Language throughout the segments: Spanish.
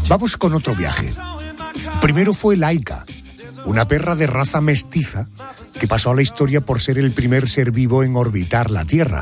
Vamos con otro viaje. Primero fue Laika, una perra de raza mestiza que pasó a la historia por ser el primer ser vivo en orbitar la Tierra.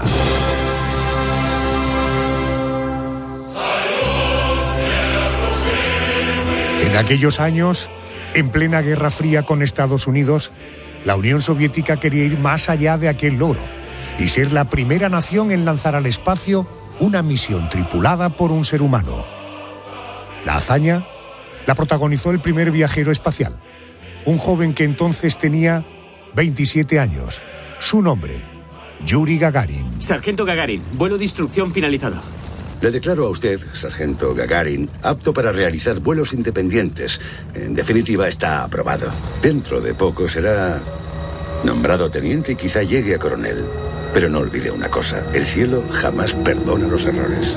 En aquellos años, en plena Guerra Fría con Estados Unidos, la Unión Soviética quería ir más allá de aquel logro y ser la primera nación en lanzar al espacio una misión tripulada por un ser humano. La hazaña la protagonizó el primer viajero espacial, un joven que entonces tenía 27 años. Su nombre, Yuri Gagarin. Sargento Gagarin, vuelo de instrucción finalizado. Le declaro a usted, sargento Gagarin, apto para realizar vuelos independientes. En definitiva, está aprobado. Dentro de poco será nombrado teniente y quizá llegue a coronel. Pero no olvide una cosa, el cielo jamás perdona los errores.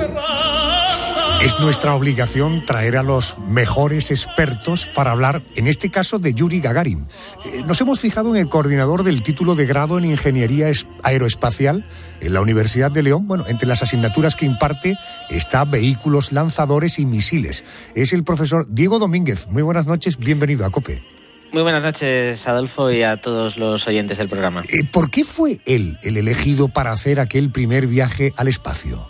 Es nuestra obligación traer a los mejores expertos para hablar, en este caso, de Yuri Gagarin. Nos hemos fijado en el coordinador del título de grado en Ingeniería Aeroespacial en la Universidad de León. Bueno, entre las asignaturas que imparte está Vehículos, Lanzadores y Misiles. Es el profesor Diego Domínguez. Muy buenas noches, bienvenido a COPE. Muy buenas noches, Adolfo, y a todos los oyentes del programa. ¿Por qué fue él el elegido para hacer aquel primer viaje al espacio?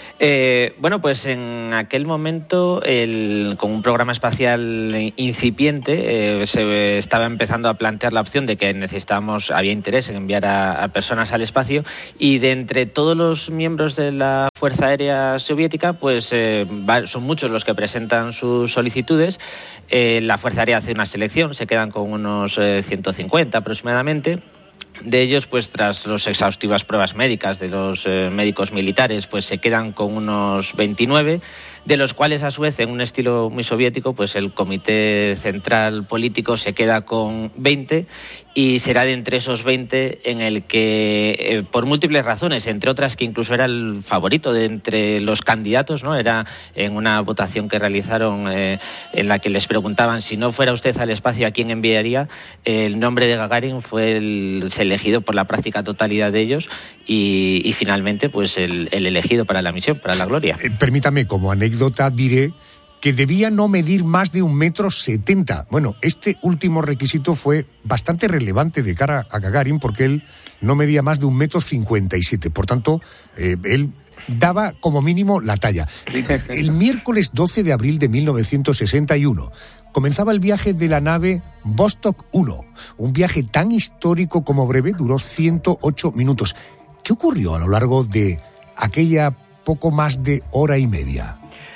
Bueno, pues en aquel momento, con un programa espacial incipiente, se estaba empezando a plantear la opción de que había interés en enviar a personas al espacio, y de entre todos los miembros de la Fuerza Aérea Soviética, pues son muchos los que presentan sus solicitudes. La Fuerza Aérea hace una selección, se quedan con unos 150 aproximadamente. De ellos, pues tras las exhaustivas pruebas médicas de los médicos militares, pues se quedan con unos 29, de los cuales a su vez, en un estilo muy soviético, pues el Comité Central Político se queda con 20, y será de entre esos 20 en el que, por múltiples razones, entre otras que incluso era el favorito de entre los candidatos, ¿no? Era en una votación que realizaron en la que les preguntaban, si no fuera usted al espacio, ¿a quién enviaría? El nombre de Gagarin fue el elegido por la práctica totalidad de ellos, y finalmente pues el elegido para la misión, para la gloria. Permítame, como anécdota diré que debía no medir más de 1,70 m. Bueno, este último requisito fue bastante relevante de cara a Gagarin, porque él no medía más de 1,57 m. Por tanto, él daba como mínimo la talla. El miércoles 12 de abril de 1961 comenzaba el viaje de la nave Vostok 1. Un viaje tan histórico como breve, duró 108 minutos. ¿Qué ocurrió a lo largo de aquella poco más de hora y media?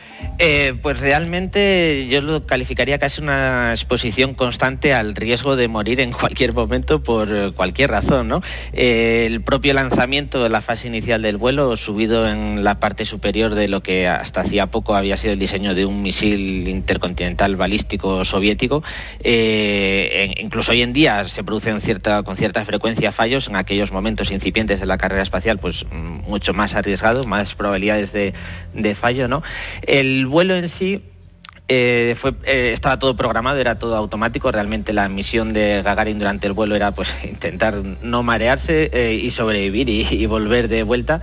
Pues realmente yo lo calificaría casi una exposición constante al riesgo de morir en cualquier momento por cualquier razón, ¿no? El propio lanzamiento de la fase inicial del vuelo, subido en la parte superior de lo que hasta hacía poco había sido el diseño de un misil intercontinental balístico soviético, incluso hoy en día se producen con cierta frecuencia fallos en aquellos momentos incipientes de la carrera espacial, pues mucho más arriesgado, más probabilidades de fallo, ¿no? El vuelo en sí estaba todo programado, era todo automático. Realmente la misión de Gagarin durante el vuelo era pues intentar no marearse y sobrevivir y volver de vuelta.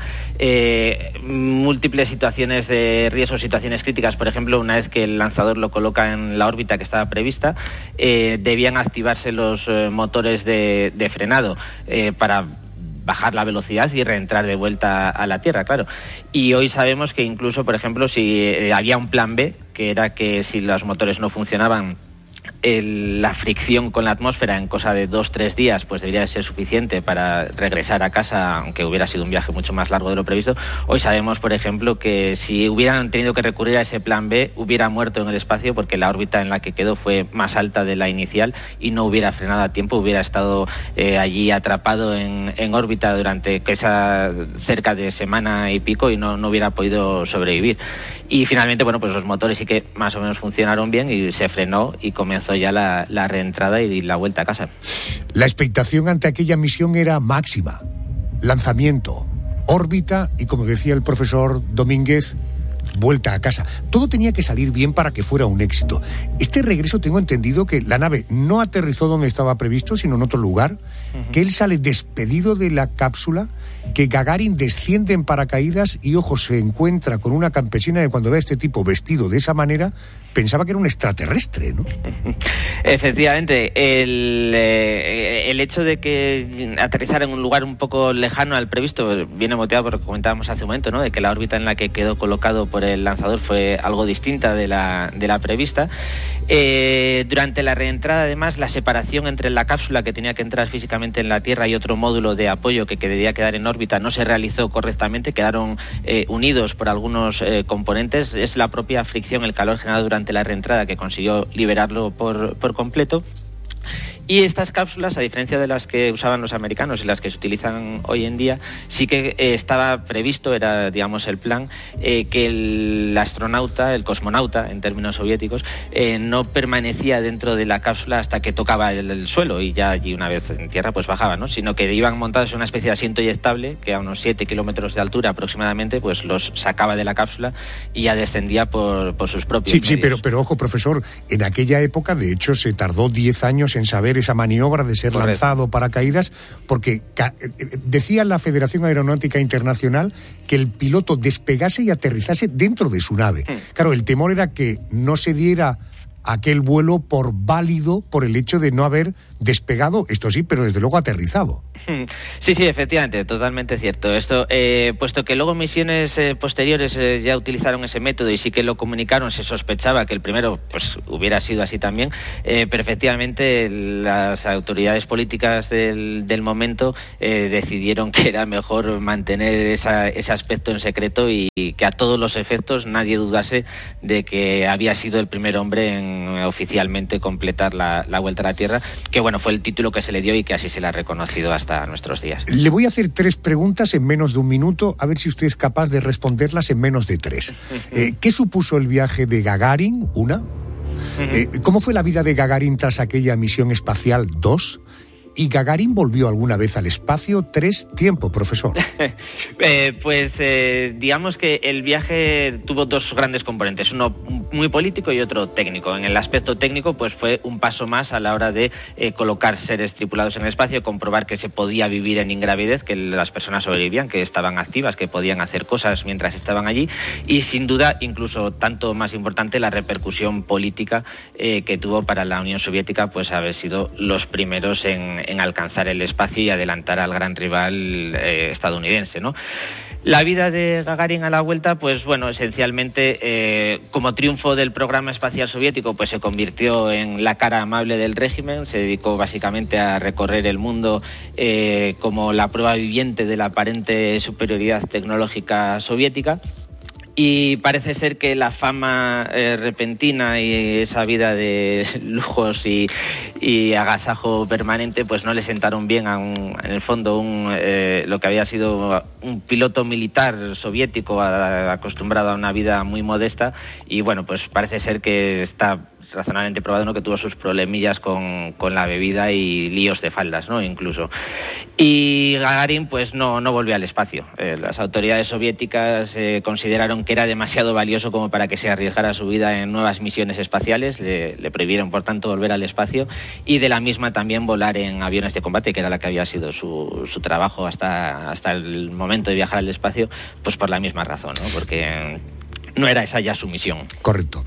Múltiples situaciones de riesgo, situaciones críticas. Por ejemplo, una vez que el lanzador lo coloca en la órbita que estaba prevista, debían activarse los motores de frenado para bajar la velocidad y reentrar de vuelta a la Tierra, claro. Y hoy sabemos que incluso, por ejemplo, si había un plan B, que era que si los motores no funcionaban, la fricción con la atmósfera en cosa de 2-3 días pues debería ser suficiente para regresar a casa, aunque hubiera sido un viaje mucho más largo de lo previsto. Hoy sabemos, por ejemplo, que si hubieran tenido que recurrir a ese plan B, hubiera muerto en el espacio, porque la órbita en la que quedó fue más alta de la inicial y no hubiera frenado a tiempo, hubiera estado allí atrapado en órbita durante cerca de semana y pico, y no hubiera podido sobrevivir. Y finalmente, bueno, pues los motores sí que más o menos funcionaron bien y se frenó y comenzó ya la reentrada y la vuelta a casa. La expectación ante aquella misión era máxima. Lanzamiento, órbita y, como decía el profesor Domínguez, vuelta a casa. Todo tenía que salir bien para que fuera un éxito. Este regreso, tengo entendido que la nave no aterrizó donde estaba previsto, sino en otro lugar, que él sale despedido de la cápsula, que Gagarin desciende en paracaídas y, ojo, se encuentra con una campesina que cuando ve a este tipo vestido de esa manera, pensaba que era un extraterrestre, ¿no? Efectivamente, el hecho de que aterrizara en un lugar un poco lejano al previsto viene motivado por lo que comentábamos hace un momento, ¿no? De que la órbita en la que quedó colocado por el lanzador fue algo distinta de la prevista. Durante la reentrada, además, la separación entre la cápsula que tenía que entrar físicamente en la Tierra y otro módulo de apoyo que debía quedar en órbita no se realizó correctamente, quedaron unidos por algunos componentes. Es la propia fricción, el calor generado durante la reentrada que consiguió liberarlo por completo. Y estas cápsulas, a diferencia de las que usaban los americanos y las que se utilizan hoy en día, sí que estaba previsto, era, digamos, el plan, que el astronauta, el cosmonauta, en términos soviéticos, no permanecía dentro de la cápsula hasta que tocaba el suelo y ya allí, una vez en tierra, pues bajaba, ¿no? Sino que iban montados en una especie de asiento eyectable que a unos 7 kilómetros de altura aproximadamente, pues los sacaba de la cápsula y ya descendía por sus propios medios. Sí, pero ojo, profesor, en aquella época, de hecho, se tardó 10 años en saber esa maniobra de ser lanzado paracaídas, porque decía la Federación Aeronáutica Internacional que el piloto despegase y aterrizase dentro de su nave. Claro, el temor era que no se diera aquel vuelo por válido por el hecho de no haber despegado, esto sí, pero desde luego aterrizado. Sí, efectivamente, totalmente cierto. Esto, puesto que luego misiones posteriores ya utilizaron ese método y sí que lo comunicaron, se sospechaba que el primero pues hubiera sido así también, pero efectivamente las autoridades políticas del momento decidieron que era mejor mantener ese aspecto en secreto y que a todos los efectos nadie dudase de que había sido el primer hombre en oficialmente completar la vuelta a la Tierra, que bueno, fue el título que se le dio y que así se le ha reconocido hasta nuestros días. Le voy a hacer 3 preguntas en menos de un minuto, a ver si usted es capaz de responderlas en menos de 3. ¿Qué supuso el viaje de Gagarin? 1. ¿Cómo fue la vida de Gagarin tras aquella misión espacial? 2. ¿Y Gagarin volvió alguna vez al espacio? 3. Tiempo, profesor. Digamos que el viaje tuvo 2 grandes componentes, uno muy político y otro técnico. En el aspecto técnico, pues fue un paso más a la hora de colocar seres tripulados en el espacio, comprobar que se podía vivir en ingravidez, que las personas sobrevivían, que estaban activas, que podían hacer cosas mientras estaban allí, y sin duda, incluso tanto más importante, la repercusión política que tuvo para la Unión Soviética, pues haber sido los primeros en alcanzar el espacio y adelantar al gran rival estadounidense, ¿no? La vida de Gagarin a la vuelta, pues bueno, esencialmente como triunfo del programa espacial soviético, pues se convirtió en la cara amable del régimen, se dedicó básicamente a recorrer el mundo como la prueba viviente de la aparente superioridad tecnológica soviética. Y parece ser que la fama repentina y esa vida de lujos y agasajo permanente pues no le sentaron bien en el fondo lo que había sido un piloto militar soviético acostumbrado a una vida muy modesta, y bueno, pues parece ser que está razonablemente probado, ¿no?, que tuvo sus problemillas con la bebida y líos de faldas, ¿no?, incluso. Y Gagarin pues no volvió al espacio. Las autoridades soviéticas consideraron que era demasiado valioso como para que se arriesgara su vida en nuevas misiones espaciales, le prohibieron por tanto volver al espacio y de la misma también volar en aviones de combate, que era la que había sido su trabajo hasta el momento de viajar al espacio, pues por la misma razón, ¿no?, porque no era esa ya su misión. Correcto.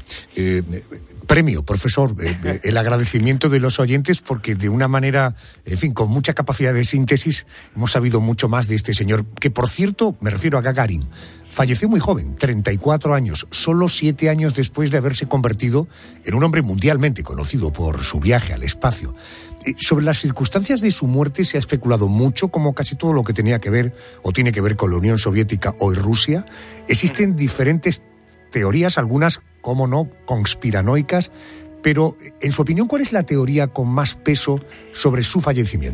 Premio, profesor, el agradecimiento de los oyentes, porque de una manera, en fin, con mucha capacidad de síntesis, hemos sabido mucho más de este señor, que por cierto, me refiero a Gagarin, falleció muy joven, 34 años, solo 7 años después de haberse convertido en un hombre mundialmente conocido por su viaje al espacio. Sobre las circunstancias de su muerte se ha especulado mucho, como casi todo lo que tenía que ver o tiene que ver con la Unión Soviética o Rusia. Existen diferentes teorías, algunas, como no, conspiranoicas, pero en su opinión, ¿cuál es la teoría con más peso sobre su fallecimiento?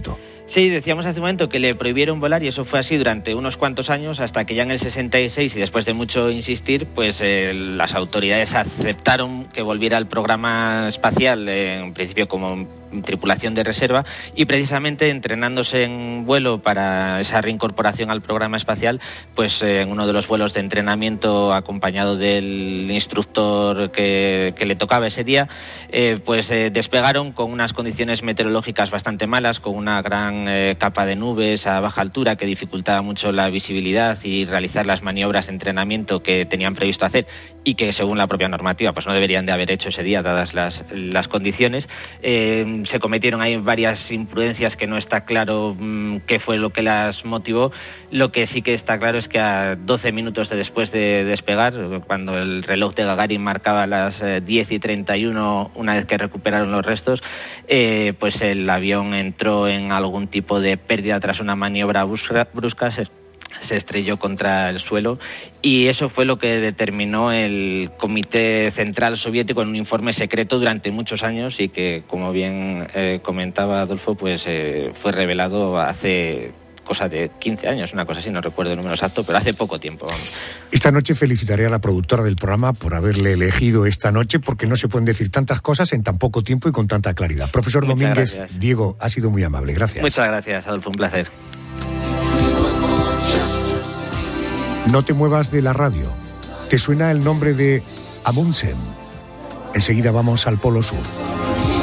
Sí, decíamos hace un momento que le prohibieron volar y eso fue así durante unos cuantos años hasta que ya en el 66 y después de mucho insistir, pues las autoridades aceptaron que volviera al programa espacial, en principio como tripulación de reserva, y precisamente entrenándose en vuelo para esa reincorporación al programa espacial, pues en uno de los vuelos de entrenamiento acompañado del instructor que le tocaba ese día, pues despegaron con unas condiciones meteorológicas bastante malas, con una gran capa de nubes a baja altura que dificultaba mucho la visibilidad y realizar las maniobras de entrenamiento que tenían previsto hacer y que según la propia normativa pues no deberían de haber hecho ese día dadas las condiciones. Se cometieron ahí varias imprudencias que no está claro qué fue lo que las motivó. Lo que sí que está claro es que a 12 minutos después de despegar, cuando el reloj de Gagarin marcaba las 10:31, una vez que recuperaron los restos, pues el avión entró en algún tipo de pérdida tras una maniobra brusca, se estrelló contra el suelo y eso fue lo que determinó el Comité Central Soviético en un informe secreto durante muchos años y que, como bien comentaba Adolfo, pues fue revelado hace cosa de 15 años, una cosa así, no recuerdo el número exacto, pero hace poco tiempo, vamos. Esta noche felicitaré a la productora del programa por haberle elegido esta noche, porque no se pueden decir tantas cosas en tan poco tiempo y con tanta claridad. Profesor Muchas Domínguez, gracias. Diego, ha sido muy amable, gracias. Muchas gracias, Adolfo, un placer. No te muevas de la radio. ¿Te suena el nombre de Amundsen? Enseguida vamos al Polo Sur.